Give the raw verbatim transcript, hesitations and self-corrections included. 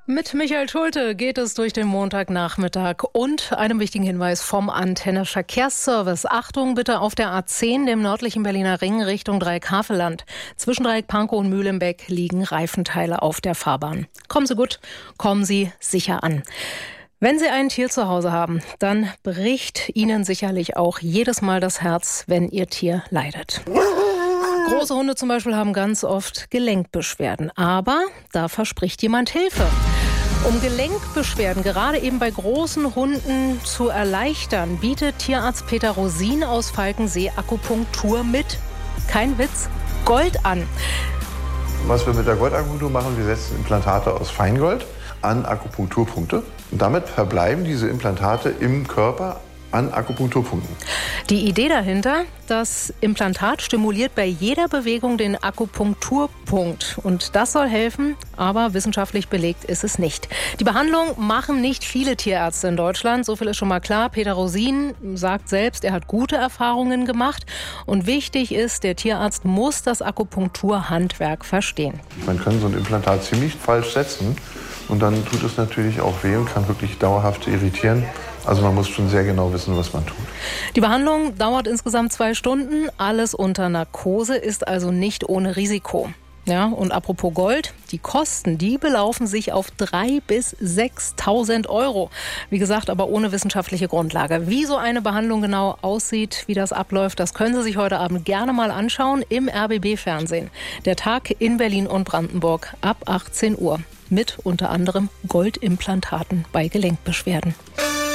Mit Michael Schulte geht es durch den Montagnachmittag und einem wichtigen Hinweis vom Antenne Verkehrsservice. Achtung bitte auf der A zehn, dem nördlichen Berliner Ring Richtung Dreieck-Havelland. Zwischen Dreieck-Pankow und Mühlenbeck liegen Reifenteile auf der Fahrbahn. Kommen Sie gut, kommen Sie sicher an. Wenn Sie ein Tier zu Hause haben, dann bricht Ihnen sicherlich auch jedes Mal das Herz, wenn Ihr Tier leidet. Große Hunde zum Beispiel haben ganz oft Gelenkbeschwerden, aber da verspricht jemand Hilfe. Um Gelenkbeschwerden gerade eben bei großen Hunden zu erleichtern, bietet Tierarzt Peter Rosin aus Falkensee Akupunktur mit, kein Witz, Gold an. Was wir mit der Goldakupunktur machen, wir setzen Implantate aus Feingold an Akupunkturpunkte. Und damit verbleiben diese Implantate im Körper an Akupunkturpunkten. Die Idee dahinter, das Implantat stimuliert bei jeder Bewegung den Akupunkturpunkt. Und das soll helfen, aber wissenschaftlich belegt ist es nicht. Die Behandlung machen nicht viele Tierärzte in Deutschland, so viel ist schon mal klar. Peter Rosin sagt selbst, er hat gute Erfahrungen gemacht. Und wichtig ist, der Tierarzt muss das Akupunkturhandwerk verstehen. Man kann so ein Implantat ziemlich falsch setzen und dann tut es natürlich auch weh und kann wirklich dauerhaft irritieren. Also man muss schon sehr genau wissen, was man tut. Die Behandlung dauert insgesamt zwei Stunden. Alles unter Narkose, ist also nicht ohne Risiko. Ja, und apropos Gold, die Kosten, die belaufen sich auf dreitausend bis sechstausend Euro. Wie gesagt, aber ohne wissenschaftliche Grundlage. Wie so eine Behandlung genau aussieht, wie das abläuft, das können Sie sich heute Abend gerne mal anschauen im R B B-Fernsehen. Der Tag in Berlin und Brandenburg ab achtzehn Uhr. Mit unter anderem Goldimplantaten bei Gelenkbeschwerden.